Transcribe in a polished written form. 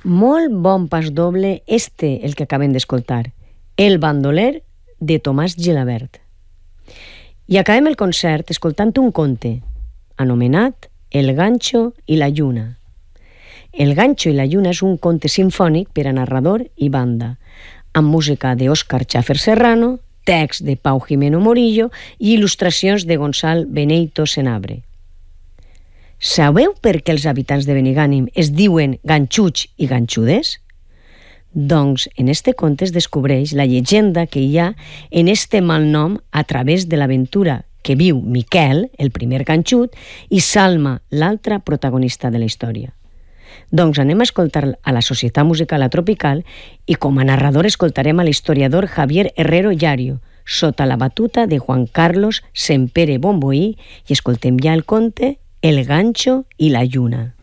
Molt bon pas doble el que acabem d'escoltar, El bandoler de Tomàs Gilabert. I acabem el concert escoltant un conte anomenat El gancho i la lluna. El gancho i la lluna és un conte simfònic per a narrador i banda, amb música d'Òscar Chaffer Serrano, text de Pau Jimeno Morillo i il·lustracions de Gonçal Beneito Senabre. Sabeu per què els habitants de Benigànim es diuen ganxuts i ganxudes? Doncs en este conte es descobreix la llegenda que hi ha en este malnom a través de l'aventura que viu Miquel, el primer ganxut, i Salma, l'altra protagonista de la història. Doncs anem a escoltar a la Societat Musical La Tropical i com a narrador escoltarem a l'historiador Javier Herrero Llario, sota la batuta de Juan Carlos Sempere Bomboí, i escoltem ja el conte El gancho i la lluna.